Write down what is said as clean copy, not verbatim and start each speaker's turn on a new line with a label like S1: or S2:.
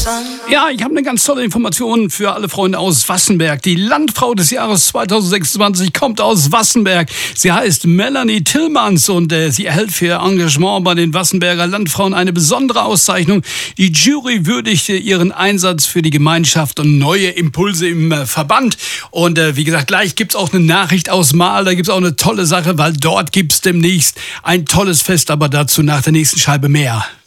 S1: Ja, ich habe eine ganz tolle Information für alle Freunde aus Wassenberg. Die Landfrau des Jahres 2026 kommt aus Wassenberg. Sie heißt Melanie Tillmanns und sie erhält für ihr Engagement bei den Wassenberger Landfrauen eine besondere Auszeichnung. Die Jury würdigte ihren Einsatz für die Gemeinschaft und neue Impulse im Verband. Und wie gesagt, gleich gibt's auch eine Nachricht aus Marl. Da gibt's auch eine tolle Sache, weil dort gibt's demnächst ein tolles Fest, aber dazu nach der nächsten Scheibe mehr.